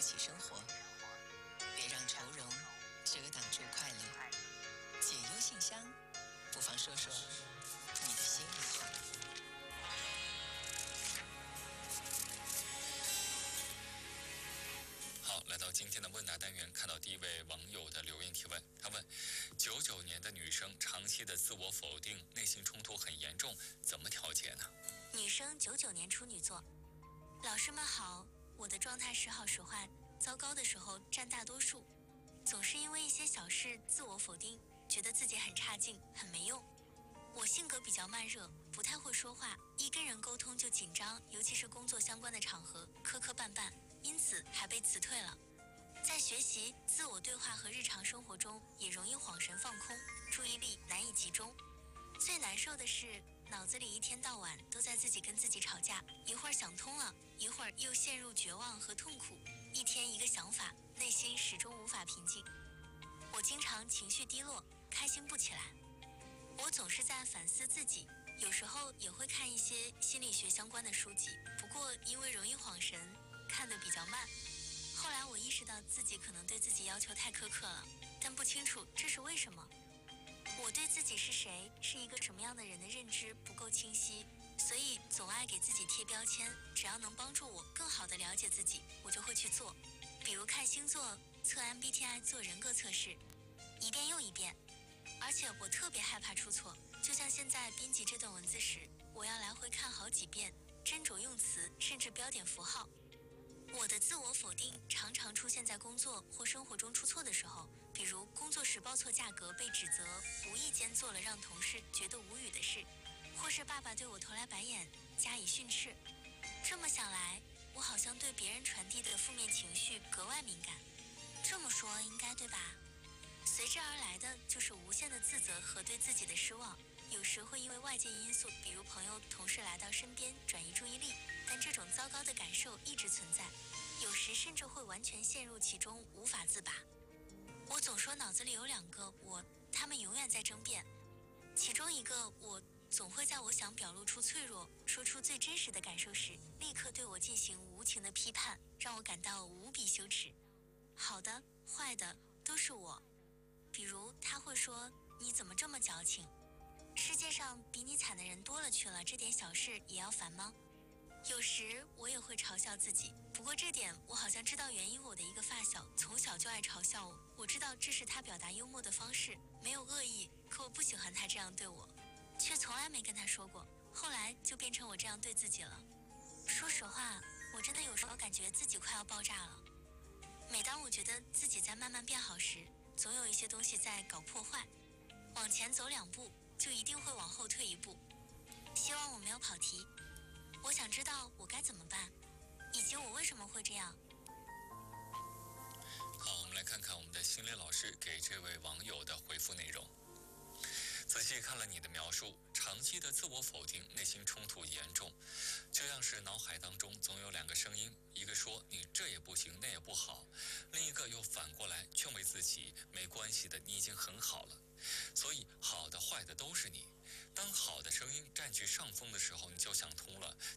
起生活，别让愁容遮挡住快乐。解忧信箱，不妨说说你的心里话。 好，来到今天的问答单元，看到第一位网友的留言提问，他问：99年的女生长期的自我否定，内心冲突很严重，怎么调节呢？ 女生99年处女座，老师们好，我的状态时好时坏，糟糕的时候占大多数，总是因为一些小事自我否定，觉得自己很差劲，很没用。我性格比较慢热，不太会说话，一跟人沟通就紧张，尤其是工作相关的场合，磕磕绊绊，因此还被辞退了。在学习、自我对话和日常生活中，也容易恍神放空，注意力难以集中。最难受的是，脑子里一天到晚都在自己跟自己吵架，一会儿想通了，一会儿又陷入绝望和痛苦，一天一个想法，内心始终无法平静。我经常情绪低落，开心不起来。我总是在反思自己，有时候也会看一些心理学相关的书籍，不过因为容易恍神，看得比较慢。后来我意识到自己可能对自己要求太苛刻了，但不清楚这是为什么。我对自己是谁，是一个什么样的人的认知不够清晰，所以总爱给自己贴标签，只要能帮助我更好地了解自己，我就会去做。比如看星座、测 MBTI、做人格测试，一遍又一遍。而且我特别害怕出错，就像现在编辑这段文字时，我要来回看好几遍，斟酌用词，甚至标点符号。我的自我否定常常出现在工作或生活中出错的时候，比如工作时报错价格被指责，无意间做了让同事觉得无语的事，或是爸爸对我投来白眼，加以训斥。这么想来，我好像对别人传递的负面情绪格外敏感。这么说应该对吧？随之而来的就是无限的自责和对自己的失望，有时会因为外界因素，比如朋友、同事来到身边转移注意力，但这种糟糕的感受一直存在，有时甚至会完全陷入其中，无法自拔。我总说脑子里有两个我，他们永远在争辩，其中一个我总会在我想表露出脆弱，说出最真实的感受时，立刻对我进行无情的批判，让我感到无比羞耻。好的、坏的都是我。比如他会说，你怎么这么矫情？世界上比你惨的人多了去了，这点小事也要烦吗？有时我也会嘲笑自己，不过这点我好像知道原因。我的一个发小从小就爱嘲笑我，我知道这是他表达幽默的方式，没有恶意，可我不喜欢他这样对我，却从来没跟他说过。后来就变成我这样对自己了。说实话，我真的有时候感觉自己快要爆炸了。每当我觉得自己在慢慢变好时，总有一些东西在搞破坏，往前走2步就一定会往后退1步。希望我没有跑题。我想知道我该怎么办，以及我为什么会这样。 好，我们来看看我们的心理老师给这位网友的回复内容。仔细看了你的描述，长期的自我否定，内心冲突严重，就像是脑海当中总有2个声音，一个说你这也不行那也不好，另一个又反过来劝慰自己没关系的，你已经很好了。所以好的坏的都是你。当好的声音占据上风的时候，你就想通了，